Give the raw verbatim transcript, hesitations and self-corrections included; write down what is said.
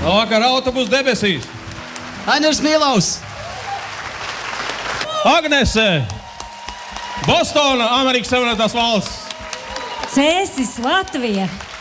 Labvakar, autobus debesīs. Ainars Mielaus. Agnese. Bostona, Amerikas Savienotās valsts. Cēsis, Latvija.